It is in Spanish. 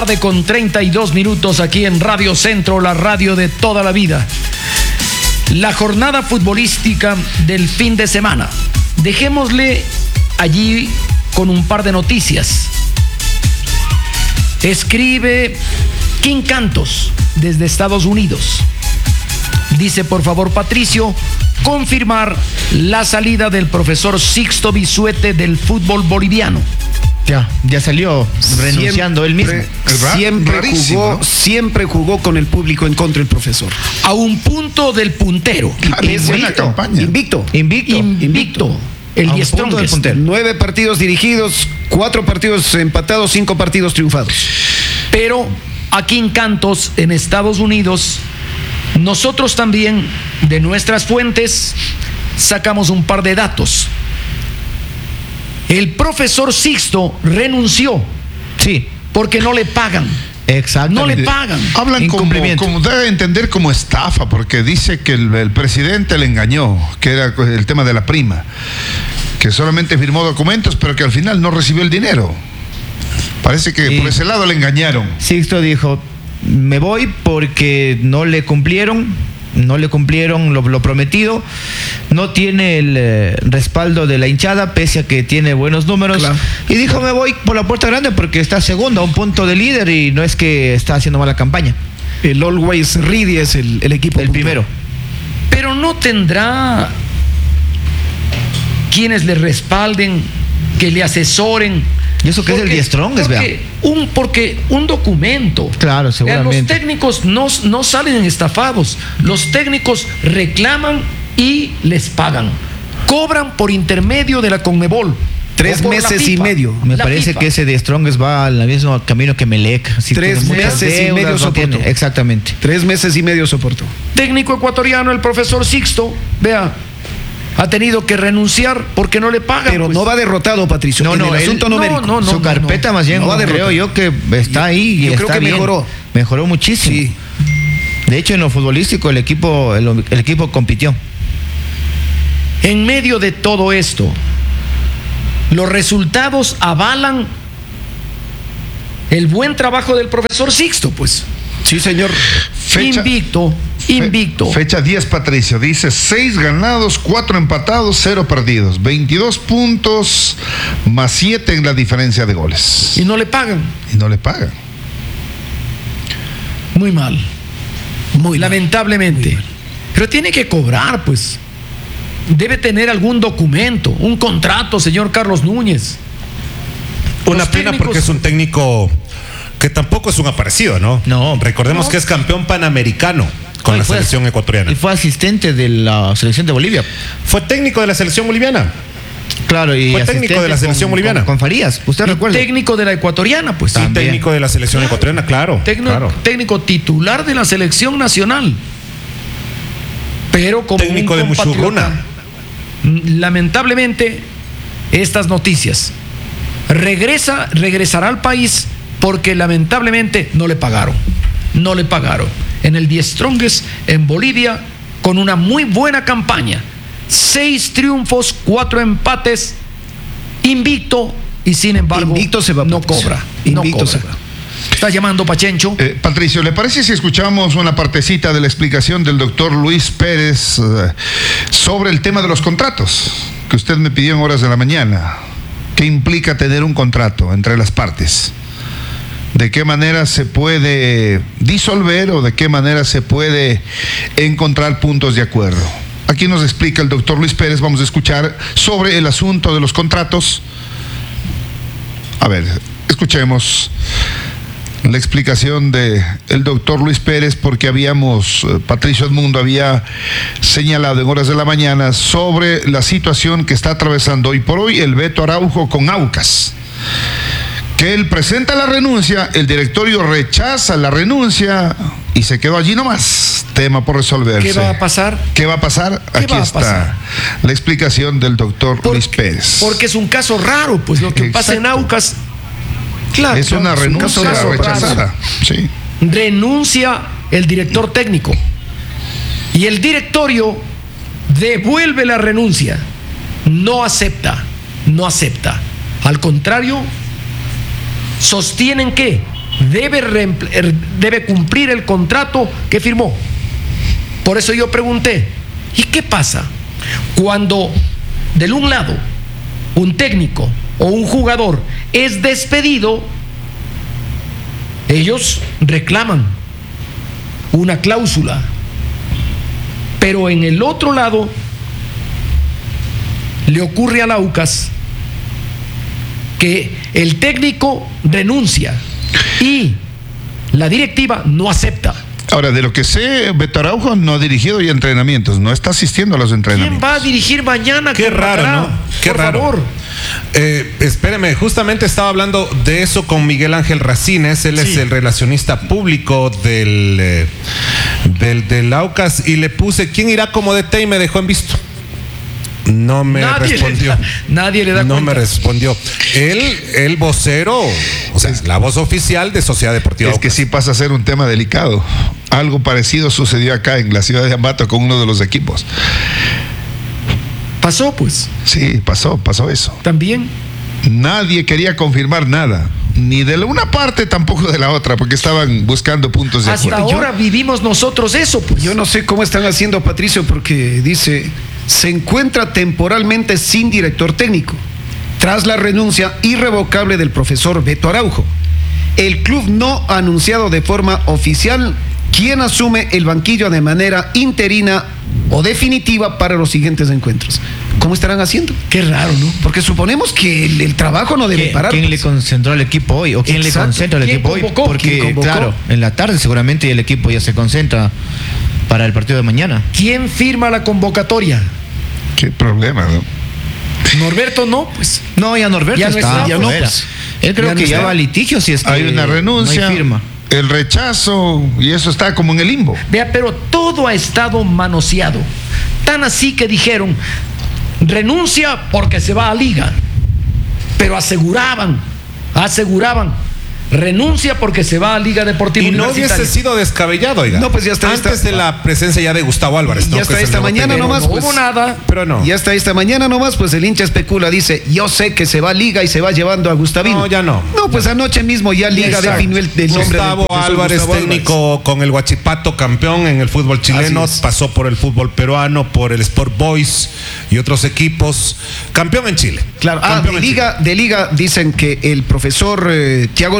Con 32 minutos aquí en Radio Centro, la radio de toda la vida. La jornada futbolística del fin de semana. Dejémosle allí con un par de noticias. Escribe King Cantos desde Estados Unidos. Dice, por favor, Patricio, confirmar la salida del profesor Sixto Bisuete del fútbol boliviano. Ya salió renunciando él mismo. Siempre jugó con el público en contra el profesor. A un punto del puntero. Invicto. El Strongest. 9 partidos dirigidos, 4 partidos empatados, 5 partidos triunfados. Pero aquí en Cantos, en Estados Unidos, nosotros también, de nuestras fuentes, sacamos un par de datos. El profesor Sixto renunció. Sí. Porque no le pagan. Exacto. No le pagan. Hablan como debe entender como estafa, porque dice que el presidente le engañó, que era el tema de la prima, que solamente firmó documentos, pero que al final no recibió el dinero. Parece que por ese lado le engañaron. Sixto dijo, me voy porque no le cumplieron lo prometido, no tiene el respaldo de la hinchada, pese a que tiene buenos números, claro. Y dijo, me voy por la puerta grande porque está segundo, a un punto de líder, y no es que está haciendo mala campaña. El Always Ready es el equipo. El primero. Pero no tendrá quienes le respalden, que le asesoren. ¿Y eso qué es el The Strongest, vea? Porque un documento. Claro, seguramente. Los técnicos no salen estafados. Los técnicos reclaman y les pagan. Cobran por intermedio de la Conmebol. 3 meses y medio. Me parece que ese The Strongest va al mismo camino que Melec. 3 meses y medio soportó. Exactamente. 3 meses y medio soportó. Técnico ecuatoriano, el profesor Sixto, vea, ha tenido que renunciar porque no le pagan. Pero pues no va derrotado, Patricio. No, el asunto numérico. Su carpeta más bien, creo yo que está ahí y está bien. Mejoró muchísimo. Sí. De hecho, en lo futbolístico el equipo compitió. En medio de todo esto, los resultados avalan el buen trabajo del profesor Sixto, pues. Sí, señor. Invicto. Fecha 10, Patricio. Dice 6 ganados, 4 empatados, 0 perdidos. 22 puntos más 7 en la diferencia de goles. Y no le pagan. Muy mal. Lamentablemente. Pero tiene que cobrar, pues. Debe tener algún documento, un contrato, señor Carlos Núñez. Una pena porque es un técnico que tampoco es un aparecido, ¿no? No. Recordemos que es campeón panamericano con la selección ecuatoriana. Y fue asistente de la selección de Bolivia. Fue técnico de la selección boliviana. Claro, y fue técnico de la selección boliviana. Con Farías, ¿usted recuerda? Técnico de la ecuatoriana, pues. Sí, técnico de la selección ecuatoriana, claro. Técnico titular de la selección nacional. Pero como técnico de Muchurruna. Lamentablemente, estas noticias. Regresará al país porque lamentablemente no le pagaron. En el The Strongest en Bolivia, con una muy buena campaña. 6 triunfos, 4 empates, invicto, y sin embargo no cobra. Se va. Está llamando Pachencho. Patricio, ¿le parece si escuchamos una partecita de la explicación del doctor Luis Pérez sobre el tema de los contratos que usted me pidió en horas de la mañana? ¿Qué implica tener un contrato entre las partes? ¿De qué manera se puede disolver o de qué manera se puede encontrar puntos de acuerdo? Aquí nos explica el doctor Luis Pérez. Vamos a escuchar sobre el asunto de los contratos. A ver, escuchemos la explicación del doctor Luis Pérez, porque Patricio Edmundo había señalado en horas de la mañana sobre la situación que está atravesando hoy por hoy el Beto Araujo con Aucas. Que él presenta la renuncia, el directorio rechaza la renuncia y se quedó allí nomás. Tema por resolverse. ¿Qué va a pasar? Aquí está la explicación del doctor Luis Pérez. Porque es un caso raro, pues lo que pasa en Aucas. Claro, es una renuncia rechazada. Sí. Renuncia el director técnico y el directorio devuelve la renuncia. No acepta. Al contrario, sostienen que debe cumplir el contrato que firmó. Por eso yo pregunté, ¿y qué pasa cuando del un lado un técnico o un jugador es despedido? Ellos reclaman una cláusula, pero en el otro lado le ocurre al Aucas que el técnico renuncia y la directiva no acepta. Ahora, de lo que sé, Beto Araujo no ha dirigido ya entrenamientos, no está asistiendo a los entrenamientos. ¿Quién va a dirigir mañana? Qué raro, ¿no? Qué Por raro. favor. Espéreme, justamente estaba hablando de eso con Miguel Ángel Racines, él es el relacionista público del Aucas, y le puse ¿quién irá como DT? Y me dejó en visto. No me respondió. Nadie le da No cuenta. me respondió. El vocero, o sea, la voz oficial de Sociedad Deportiva Es que Aucas. sí pasa a ser un tema delicado. Algo parecido sucedió acá en la ciudad de Ambato con uno de los equipos. Pasó pues, Sí, pasó eso. también. Nadie quería confirmar nada, ni de la una parte tampoco de la otra, porque estaban buscando puntos de Hasta acuerdo. ahora vivimos nosotros eso, pues. Yo no sé cómo están haciendo, Patricio, porque dice, se encuentra temporalmente sin director técnico, tras la renuncia irrevocable del profesor Beto Araujo. El club no ha anunciado de forma oficial quién asume el banquillo de manera interina o definitiva para los siguientes encuentros. ¿Cómo estarán haciendo? Qué raro, ¿no? Porque suponemos que el trabajo no debe parar. ¿Quién le pues. concentró al equipo hoy? ¿O quién Exacto. le concentra al ¿Quién equipo hoy? convocó? Porque, ¿Quién convocó? claro, en la tarde seguramente el equipo ya se concentra para el partido de mañana. ¿Quién firma la convocatoria? Qué problema, ¿no? Norberto no, pues. No, ya Norberto Ya no está está, ya no, fuera. pues. Él creo Ya no que ya está. va a litigio si es que Hay una renuncia, no hay firma. el rechazo, y eso está como en el limbo. Vea, pero todo ha estado manoseado. Tan así que dijeron, renuncia porque se va a Liga. Pero aseguraban, renuncia porque se va a Liga Deportiva Y no Universitaria. hubiese sido descabellado, oiga. No, pues ya está, Antes de la presencia ya de Gustavo Álvarez. Ya ¿no? está Que es esta el nuevo mañana técnico. nomás, no pues. hubo nada. Pero no. Y hasta esta mañana nomás, pues el hincha especula, dice, yo sé que se va a Liga y se va llevando a Gustavino. No, ya no. No, pues anoche mismo ya Liga Exacto. definió el nombre Gustavo del profesor Álvarez, Gustavo técnico con el Huachipato, campeón en el fútbol chileno, Así es. pasó por el fútbol peruano, por el Sport Boys y otros equipos. Campeón en Chile. Claro, Campeón en Chile. de Liga dicen que el profesor Thiago